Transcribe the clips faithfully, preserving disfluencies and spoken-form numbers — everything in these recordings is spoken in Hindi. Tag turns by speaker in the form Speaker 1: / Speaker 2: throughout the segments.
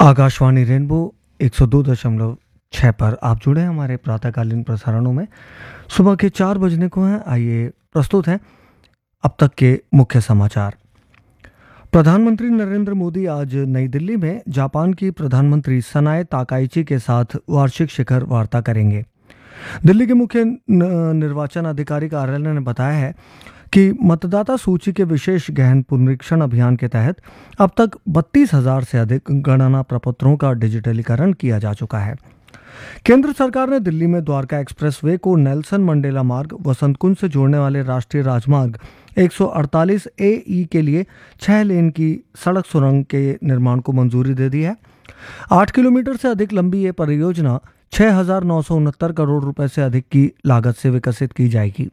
Speaker 1: आकाशवाणी रेनबो एक सौ दो दशमलव छः पर आप जुड़े हैं हमारे प्रातःकालीन प्रसारणों में। सुबह के चार बजने को हैं। आइए प्रस्तुत हैं अब तक के मुख्य समाचार। प्रधानमंत्री नरेंद्र मोदी आज नई दिल्ली में जापान की प्रधानमंत्री सनाए ताकाइची के साथ वार्षिक शिखर वार्ता करेंगे। दिल्ली के मुख्य निर्वाचन अधिकारी कार्यालय ने बताया है कि मतदाता सूची के विशेष गहन पुनरीक्षण अभियान के तहत अब तक बत्तीस हजार से अधिक गणना प्रपत्रों का डिजिटलीकरण किया जा चुका है। केंद्र सरकार ने दिल्ली में द्वारका एक्सप्रेसवे को नेल्सन मंडेला मार्ग वसंत कुंज से जोड़ने वाले राष्ट्रीय राजमार्ग एक सौ अड़तालीस ए ई के लिए छह लेन की सड़क सुरंग के निर्माण को मंजूरी दे दी है। आठ किलोमीटर से अधिक लंबी ये परियोजना छह हजार नौ सौ उनहत्तर करोड़ रुपए से अधिक की लागत से विकसित की जाएगी।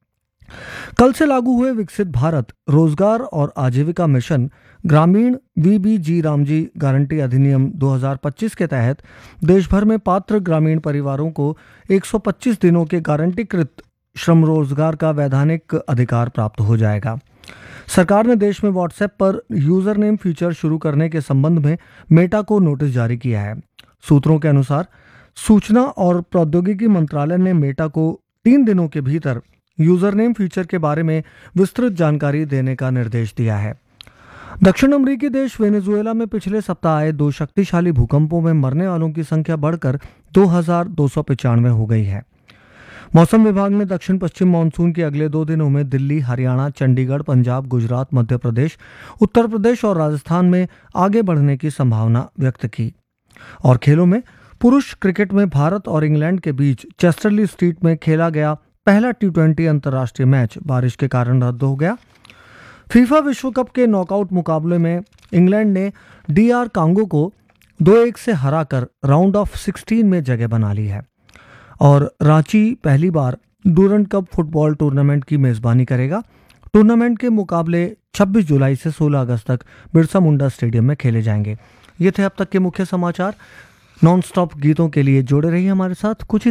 Speaker 1: कल से लागू हुए विकसित भारत रोजगार और आजीविका मिशन ग्रामीण we B ji Ramji guarantee अधिनियम दो हज़ार पच्चीस के तहत देश भर में पात्र ग्रामीण परिवारों को एक सौ पच्चीस दिनों के गारंटीकृत श्रम रोजगार का वैधानिक अधिकार प्राप्त हो जाएगा। सरकार ने देश में व्हाट्सएप पर यूजर नेम फीचर शुरू करने के संबंध में मेटा को नोटिस जारी किया है। सूत्रों के अनुसार सूचना और प्रौद्योगिकी मंत्रालय ने मेटा को तीन दिनों के भीतर यूजर नेम फीचर के बारे में विस्तृत जानकारी देने का निर्देश दिया है। दक्षिण अमेरिकी देश वेनेजुएला में पिछले सप्ताह आए दो शक्तिशाली भूकंपों में मरने वालों की संख्या बढ़कर दो हजार दो सौ पचानवे हो गई है। मौसम विभाग ने दक्षिण पश्चिम मानसून के अगले दो दिनों में दिल्ली, हरियाणा, चंडीगढ़, पंजाब, गुजरात, मध्य प्रदेश, उत्तर प्रदेश और राजस्थान में आगे बढ़ने की संभावना व्यक्त की। और खेलों में पुरुष क्रिकेट में भारत और इंग्लैंड के बीच चेस्टरली स्ट्रीट में खेला गया पहला टी ट्वेंटी अंतर्राष्ट्रीय मैच बारिश के कारण रद्द हो गया। फीफा विश्व कप के नॉकआउट मुकाबले में इंग्लैंड ने डी आर कांगो को दो एक से हराकर राउंड ऑफ सोलह में जगह बना ली है। और रांची पहली बार डूरंड कप फुटबॉल टूर्नामेंट की मेजबानी करेगा। टूर्नामेंट के मुकाबले छब्बीस जुलाई से सोलह अगस्त तक बिरसा मुंडा स्टेडियम में खेले जाएंगे। ये थे अब तक के मुख्य समाचार। नॉन स्टॉप गीतों के लिए जोड़े रहिए हमारे साथ। कुछ